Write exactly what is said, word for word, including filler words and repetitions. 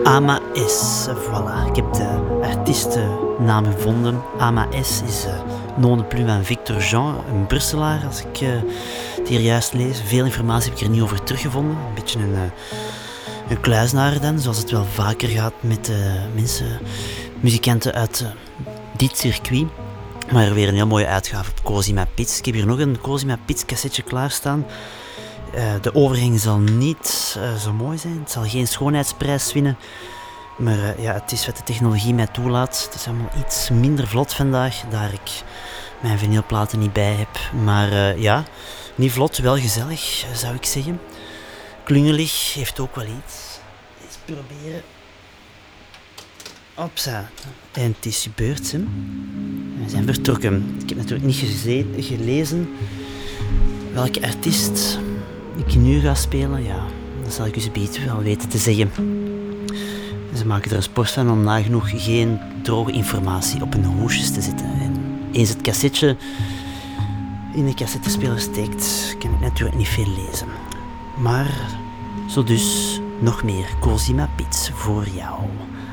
Ama S, voilà. Ik heb de artiestennaam gevonden. Ama S is uh, nom de plume van Victor Jean, een Brusselaar, als ik uh, het hier juist lees. Veel informatie heb ik er niet over teruggevonden. Een beetje een, uh, een kluizenaar dan, zoals het wel vaker gaat met uh, mensen, muzikanten uit uh, dit circuit. Maar weer een heel mooie uitgave op Cosima Pits. Ik heb hier nog een Cosima Pits cassetje klaarstaan. Uh, de overgang zal niet uh, zo mooi zijn. Het zal geen schoonheidsprijs winnen. Maar uh, ja, het is wat de technologie mij toelaat. Het is allemaal iets minder vlot vandaag, daar ik mijn vinylplaten niet bij heb. Maar uh, ja, niet vlot, wel gezellig, zou ik zeggen. Klungelig heeft ook wel iets. Eens proberen. Opsa. En het is gebeurd, hè. We zijn vertrokken. Ik heb natuurlijk niet geze- gelezen welke artiest ik nu ga spelen. Ja, dat zal ik u zometeen wel weten te zeggen. Ze maken er een sport van om nagenoeg geen droge informatie op hun hoesjes te zetten. En eens het cassetje in de cassettespeler steekt, kan ik natuurlijk niet veel lezen. Maar zo dus nog meer Cosima Pits voor jou.